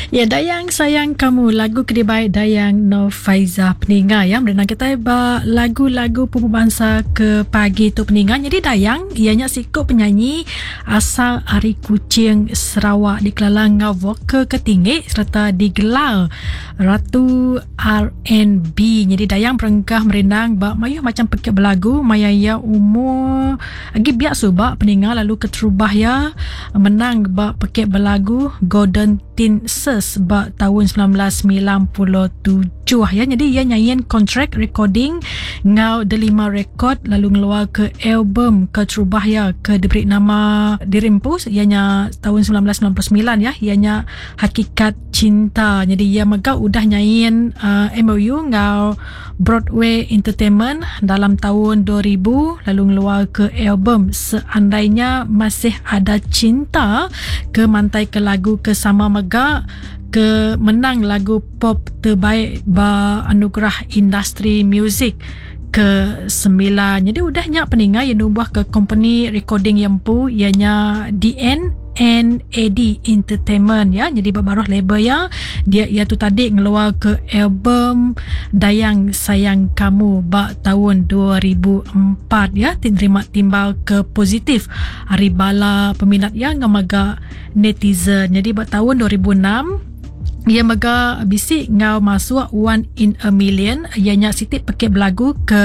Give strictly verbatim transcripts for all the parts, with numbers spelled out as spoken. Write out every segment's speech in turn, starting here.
Ya, Dayang Sayang Kamu, lagu kedibay Dayang Nur Faizah Peninga ya. Merenang kita ba lagu-lagu Pupu Bangsa ke pagi tu Peninga. Jadi Dayang ianya sikut penyanyi asal Ari Kuching Sarawak di Kelalang vokal ketinggi serta digelar Ratu R and B. Jadi Dayang perenggah merenang ba mayuh macam pekik berlagu mayaya umur agi biak subak Peninga lalu keterubah ya menang ba pekik berlagu Golden Teen Ses ba tahun sembilan belas sembilan puluh tujuh ya. Jadi ia nyanyian kontrak recording ngau Delima Record lalu ngeluar ke album keterubah ya ke diberi nama Dirimpus ianya tahun sembilan belas sembilan puluh sembilan ya, ianya Hakikat Cinta. Jadi ia megah udah nyanyiin uh, M O U ngau Broadway Entertainment dalam tahun dua ribu lalu ngeluar ke album Seandainya Masih Ada Cinta ke mantai ke lagu ke sama megah ke menang lagu pop terbaik ba anugerah industri muzik ke sembilan. Jadi udahnya Peninga yang nubuh ke company recording yang pu ianya D N N A D Entertainment ya. Jadi baru label ya dia ia tu tadi ngeluar ke album Dayang Sayang Kamu ba tahun dua ribu empat ya, terima timbal ke positif hari bala peminat yang ngamaga netizen. Jadi ba tahun dua ribu enam ia mega bisik ngau masuk One in a Million ianya sitik pakai berlagu ke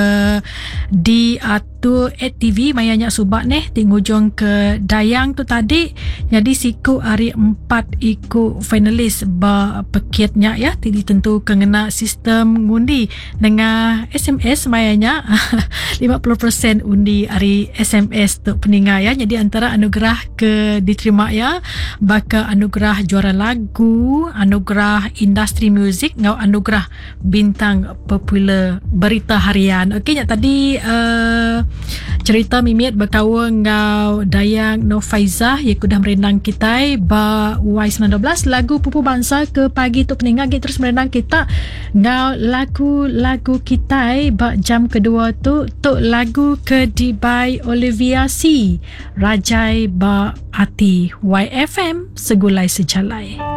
di atu at T V mayanya subak neh tinggujung ke Dayang tu tadi. Jadi siku hari empat iku finalis ba paketnya ya tidak tentu kena sistem ngundi dengan S M S mayanya lima puluh peratus undi hari S M S tu Peninga ya. Jadi antara anugerah ke diterima ya baka anugerah juara lagu, anugerah industri muzik ngau anugerah bintang popular berita harian. Okey nya tadi uh, cerita mimit berkawan ngau Dayang Nur Faizah ia kudah merenang kita ba Y sembilan belas lagu Pupu Bangsa ke pagi tu Peninga kita terus merenang kita ngau lagu-lagu kita ba jam kedua tu tu lagu kedibay Olivia C Rajai ba Ati Y F M segulai sejalai.